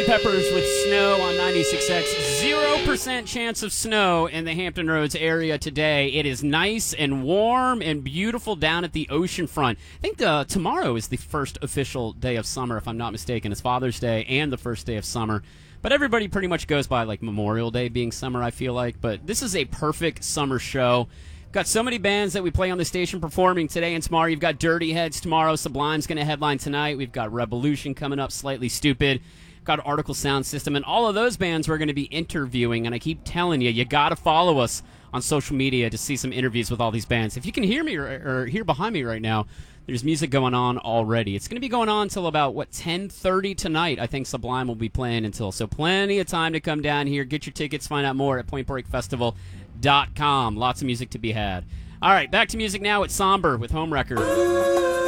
Peppers with Snow on 96X. 0% chance of snow in the Hampton Roads area today. It is nice and warm and beautiful down at the ocean front. I think tomorrow is the first official day of summer, if I'm not mistaken. It's Father's Day and the first day of summer. But everybody pretty much goes by like Memorial Day being summer, I feel like. But this is a perfect summer show. Got so many bands that we play on the station performing today and tomorrow. You've got Dirty Heads tomorrow. Sublime's going to headline tonight. We've got Revolution coming up, Slightly Stupid. Got Article Sound System. And all of those bands we're going to be interviewing. And I keep telling you, you got to follow us on social media to see some interviews with all these bands. If you can hear me or hear behind me right now, there's music going on already. It's going to be going on until about, 10:30 tonight. I think Sublime will be playing until. So plenty of time to come down here. Get your tickets. Find out more at pointbreakfestival.com. Lots of music to be had. All right, back to music now. It's Somber with Home Record.